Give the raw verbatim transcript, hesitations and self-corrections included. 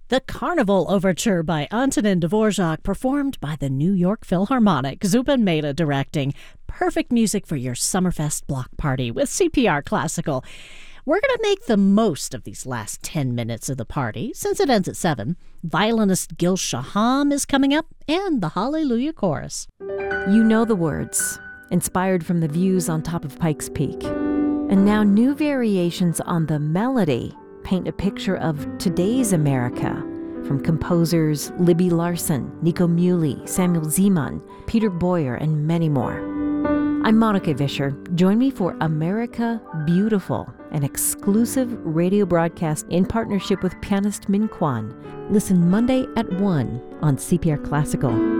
The Carnival Overture by Antonin Dvorak, performed by the New York Philharmonic. Zubin Mehta directing. Perfect music for your Summerfest block party with C P R Classical. We're going to make the most of these last ten minutes of the party, since it ends at seven. Violinist Gil Shaham is coming up, and the Hallelujah Chorus. You know the words, inspired from the views on top of Pikes Peak. And now new variations on the melody paint a picture of today's America, from composers Libby Larsen, Nico Muhly, Samuel Zeman, Peter Boyer, and many more. I'm Monica Vischer. Join me for America Beautiful, an exclusive radio broadcast in partnership with pianist Min Kwan. Listen Monday at one on C P R Classical.